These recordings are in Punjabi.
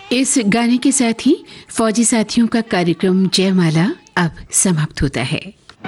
इस गाने के साथ ही फौजी साथियों का कार्यक्रम जयमाला अब समाप्त होता है।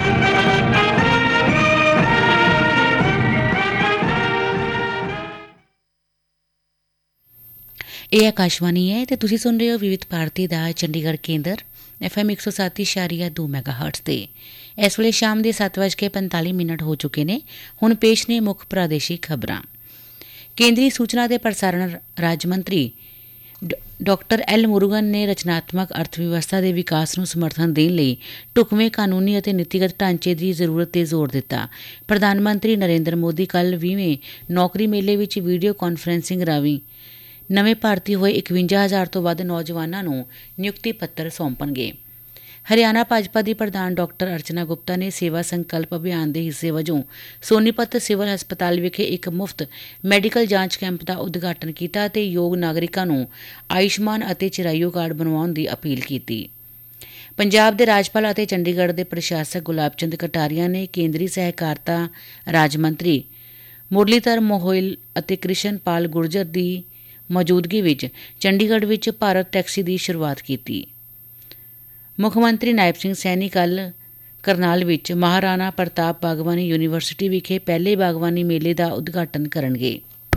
ਇਹ ਆਕਾਸ਼ਵਾਣੀ ਹੈ ਤੇ ਤੁਸੀਂ ਸੁਣ ਰਹੇ ਹੋ ਵਿਵਿਧ ਭਾਰਤੀ ਦਾ ਚੰਡੀਗੜ੍ਹ ਕੇਂਦਰ FM 107.2 ਮੈਗਾਹਰਟਜ਼ ਤੇ। ਇਸ ਵੇਲੇ ਸ਼ਾਮ ਦੇ 7:45 ਹੋ ਚੁੱਕੇ ਨੇ। ਹੁਣ ਪੇਸ਼ ਨੇ ਮੁੱਖ ਪ੍ਰਾਦੇਸ਼ਿਕ ਖਬਰਾਂ। ਕੇਂਦਰੀ ਸੂਚਨਾ ਤੇ ਪ੍ਰਸਾਰਣ ਰਾਜ ਮੰਤਰੀ ਡਾਕਟਰ ਐਲ ਮੁਰੂਗਨ ਨੇ ਰਚਨਾਤਮਕ ਅਰਥ ਵਿਵਸਥਾ ਦੇ ਵਿਕਾਸ ਨੂੰ ਸਮਰਥਨ ਦੇਣ ਲਈ ਢੁਕਵੇਂ ਕਾਨੂੰਨੀ ਅਤੇ ਨੀਤੀਗਤ ਢਾਂਚੇ ਦੀ ਜ਼ਰੂਰਤ ਤੇ ਜ਼ੋਰ ਦਿੱਤਾ। ਪ੍ਰਧਾਨ ਮੰਤਰੀ ਨਰਿੰਦਰ ਮੋਦੀ ਕੱਲ੍ਹ 20ਵੇਂ ਨੌਕਰੀ ਮੇਲੇ ਵਿੱਚ ਵੀਡੀਓ ਕਾਨਫਰੰਸਿੰਗ ਰਾਹੀਂ ਨਵੇਂ ਭਰਤੀ ਹੋਏ 51,000 ਤੋਂ ਵੱਧ ਨੌਜਵਾਨਾਂ ਨੂੰ ਨਿਯੁਕਤੀ ਪੱਤਰ ਸੌਂਪਣਗੇ। ਹਰਿਆਣਾ ਭਾਜਪਾ ਦੀ ਪ੍ਰਧਾਨ ਡਾਕਟਰ ਅਰਚਨਾ ਗੁਪਤਾ ਨੇ ਸੇਵਾ ਸੰਕਲਪ ਅਭਿਆਨ ਦੇ ਹਿੱਸੇ ਵਜੋਂ ਸੋਨੀਪਤ ਸਿਵਲ ਹਸਪਤਾਲ ਵਿਖੇ ਇੱਕ ਮੁਫਤ ਮੈਡੀਕਲ ਜਾਂਚ ਕੈਂਪ ਦਾ ਉਦਘਾਟਨ ਕੀਤਾ ਅਤੇ ਯੋਗ ਨਾਗਰਿਕਾਂ ਨੂੰ ਆਯੁਸ਼ਮਾਨ ਅਤੇ ਚਿਰਾਯੂ ਕਾਰਡ ਬਣਵਾਉਣ ਦੀ ਅਪੀਲ ਕੀਤੀ। ਪੰਜਾਬ ਦੇ ਰਾਜਪਾਲ ਅਤੇ ਚੰਡੀਗੜ੍ਹ ਦੇ ਪ੍ਰਸ਼ਾਸਕ ਗੁਲਾਬ ਚੰਦ ਕਟਾਰੀਆ ਨੇ ਕੇਂਦਰੀ ਸਹਿਕਾਰਤਾ ਰਾਜ ਮੰਤਰੀ ਮੁਰਲੀਧਰ ਮੋਹਲ ਅਤੇ ਕ੍ਰਿਸ਼ਨ ਪਾਲ ਗੁਰਜਰ ਦੀ ਮੌਜੂਦਗੀ ਵਿੱਚ ਚੰਡੀਗੜ੍ਹ ਵਿੱਚ ਭਾਰਤ ਟੈਕਸੀ ਦੀ ਸ਼ੁਰੂਆਤ ਕੀਤੀ। ਮੁੱਖ ਮੰਤਰੀ ਨਾਇਬ ਸਿੰਘ ਸੈਣੀ ਕੱਲ੍ਹ ਕਰਨਾਲ ਵਿੱਚ ਮਹਾਰਾਣਾ ਪ੍ਰਤਾਪ ਬਾਗਵਾਨੀ ਯੂਨੀਵਰਸਿਟੀ ਵਿਖੇ ਪਹਿਲੇ ਬਾਗਵਾਨੀ ਮੇਲੇ ਦਾ ਉਦਘਾਟਨ ਕਰਨਗੇ।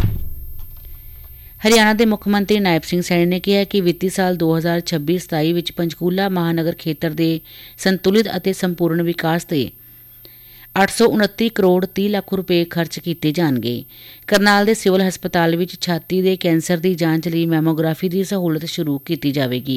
ਹਰਿਆਣਾ ਦੇ ਮੁੱਖ ਮੰਤਰੀ ਨਾਇਬ ਸਿੰਘ ਸੈਣੀ ਨੇ ਕਿਹਾ ਕਿ ਵਿੱਤੀ ਸਾਲ 2026-27 ਵਿੱਚ ਪੰਚਕੂਲਾ ਮਹਾਨਗਰ ਖੇਤਰ ਦੇ ਸੰਤੁਲਿਤ ਅਤੇ ਸੰਪੂਰਨ ਵਿਕਾਸ ਤੇ 829 ਕਰੋੜ 30 ਲੱਖ ਰੁਪਏ ਖਰਚ ਕੀਤੇ ਜਾਣਗੇ। ਕਰਨਾਲ ਦੇ ਸਿਵਲ ਹਸਪਤਾਲ ਵਿੱਚ ਛਾਤੀ ਦੇ ਕੈਂਸਰ ਦੀ ਜਾਂਚ ਲਈ ਮੈਮੋਗ੍ਰਾਫੀ ਦੀ ਸਹੂਲਤ ਸ਼ੁਰੂ ਕੀਤੀ ਜਾਵੇਗੀ।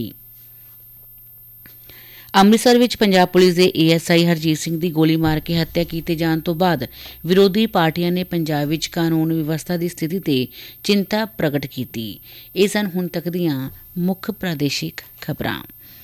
ਅੰਮ੍ਰਿਤਸਰ ਵਿੱਚ ਪੰਜਾਬ ਪੁਲਿਸ ਦੇ ASI ਹਰਜੀਤ ਸਿੰਘ ਦੀ ਗੋਲੀ ਮਾਰ ਕੇ ਹੱਤਿਆ ਕੀਤੇ ਜਾਣ ਤੋਂ ਬਾਅਦ ਵਿਰੋਧੀ ਪਾਰਟੀਆਂ ਨੇ ਪੰਜਾਬ ਵਿੱਚ ਕਾਨੂੰਨ ਵਿਵਸਥਾ ਦੀ ਸਥਿਤੀ ਤੇ ਚਿੰਤਾ ਪ੍ਰਗਟ ਕੀਤੀ। ਇਹ ਸਨ ਹੁਣ ਤੱਕ ਦੀਆਂ ਮੁੱਖ ਪ੍ਰਾਦੇਸ਼ਿਕ ਖਬਰਾਂ।